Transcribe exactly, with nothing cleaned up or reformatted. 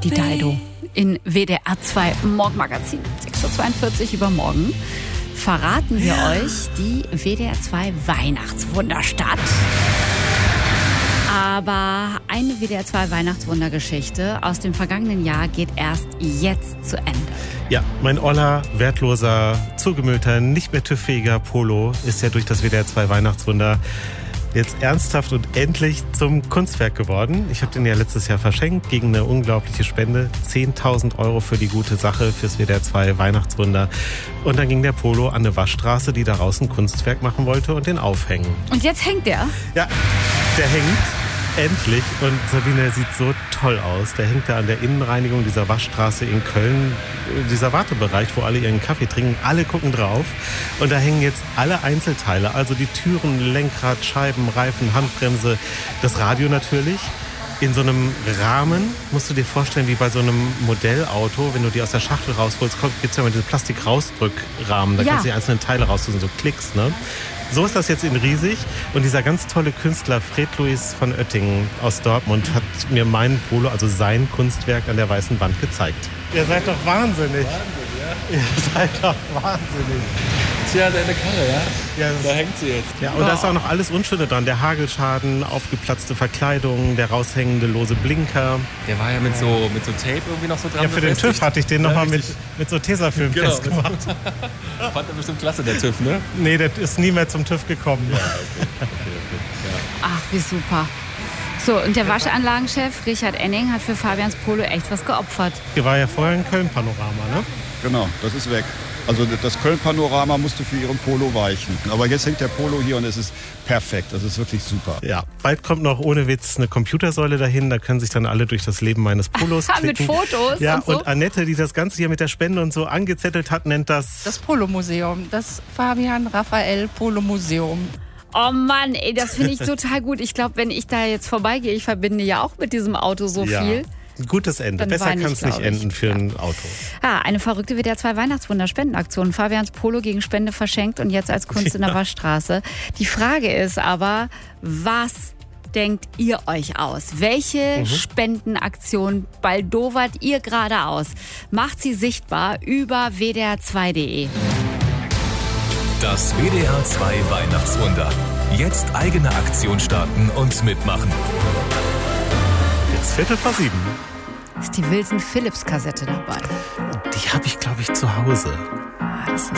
die Dido. In W D R zwei Morgenmagazin, sechs Uhr zweiundvierzig übermorgen, verraten wir euch die W D R zwei Weihnachtswunderstadt. Aber eine W D R zwei Weihnachtswundergeschichte aus dem vergangenen Jahr geht erst jetzt zu Ende. Ja, mein oller, wertloser, zugemüllter, nicht mehr TÜV-fähiger Polo ist ja durch das W D R zwei Weihnachtswunder jetzt ernsthaft und endlich zum Kunstwerk geworden. Ich habe den ja letztes Jahr verschenkt gegen eine unglaubliche Spende. zehntausend Euro für die gute Sache, fürs W D R zwei Weihnachtswunder. Und dann ging der Polo an eine Waschstraße, die daraus ein Kunstwerk machen wollte und den aufhängen. Und jetzt hängt der? Ja, der hängt. Endlich. Und Sabine, der sieht so toll aus. Der hängt da an der Innenreinigung dieser Waschstraße in Köln. Dieser Wartebereich, wo alle ihren Kaffee trinken. Alle gucken drauf. Und da hängen jetzt alle Einzelteile. Also die Türen, Lenkrad, Scheiben, Reifen, Handbremse. Das Radio natürlich. In so einem Rahmen, musst du dir vorstellen, wie bei so einem Modellauto, wenn du die aus der Schachtel rausholst, gibt es ja immer diese Plastik-Rausdrückrahmen. Da Ja. kannst du die einzelnen Teile raussuchen, so Klicks, ne? So ist das jetzt in riesig. Und dieser ganz tolle Künstler Fred-Louis von Oettingen aus Dortmund hat mir meinen Polo, also sein Kunstwerk, an der weißen Wand gezeigt. Ihr seid doch wahnsinnig. Wahnsinn, ja. Ihr seid doch wahnsinnig. Tja, deine Karre, ja? Ja, das Da hängt sie jetzt. Ja, und da ist auch noch alles Unschöne dran. Der Hagelschaden, aufgeplatzte Verkleidung, der raushängende lose Blinker. Der war ja mit so, mit so Tape irgendwie noch so dran Ja, für den befestigt. TÜV hatte ich den Ja, nochmal mit, richtig. mit so Tesafilm Genau. festgemacht. Fand er bestimmt klasse, der TÜV, ne? Nee, der ist nie mehr zum TÜV gekommen. Ach, wie super. So, und der Waschanlagenchef Richard Enning hat für Fabians Polo echt was geopfert. Hier war ja vorher ein Köln-Panorama, ne? Genau, das ist weg. Also das Köln-Panorama musste für ihren Polo weichen. Aber jetzt hängt der Polo hier und es ist perfekt. Das ist wirklich super. Ja, bald kommt noch ohne Witz eine Computersäule dahin. Da können sich dann alle durch das Leben meines Polos Mit klicken. Fotos Ja, und so. und Annette, die das Ganze hier mit der Spende und so angezettelt hat, nennt das... Das Polo-Museum, das Fabian Raphael Polo-Museum. Oh Mann, ey, das finde ich total gut. Ich glaube, wenn ich da jetzt vorbeigehe, ich verbinde ja auch mit diesem Auto so ja, viel. ein gutes Ende. Dann Besser weine ich, kann es nicht glaub ich. enden für Ja. ein Auto. Ja, eine verrückte W D R zwei Weihnachtswunder-Spendenaktion. Fabians Polo gegen Spende verschenkt und jetzt als Kunst in der Waschstraße. Die Frage ist aber, was denkt ihr euch aus? Welche Mhm. Spendenaktion baldowert ihr gerade aus? Macht sie sichtbar über w d r zwei punkt d e. Das W D R zwei Weihnachtswunder. Jetzt eigene Aktion starten und mitmachen. Jetzt Viertel vor sieben. Ist die Wilson Phillips Kassette dabei? Die habe ich, glaube ich, zu Hause. Ah, das ist